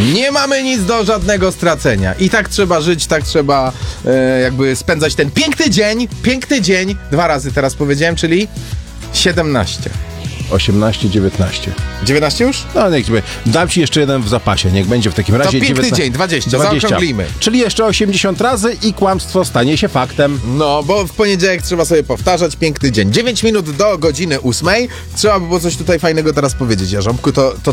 Nie mamy nic do żadnego stracenia. I tak trzeba żyć, tak trzeba jakby spędzać ten piękny dzień. 2 razy teraz powiedziałem, czyli 17. 18, 19. 19 już? No, niech sobie. Dam ci jeszcze jeden w zapasie, niech będzie w takim razie. To piękny 19. dzień, 20. Zaokrąglimy. Czyli jeszcze 80 razy i kłamstwo stanie się faktem. No, bo w poniedziałek trzeba sobie powtarzać. Piękny dzień. 9 minut do godziny 8. Trzeba by było coś tutaj fajnego teraz powiedzieć, Jarząbku. To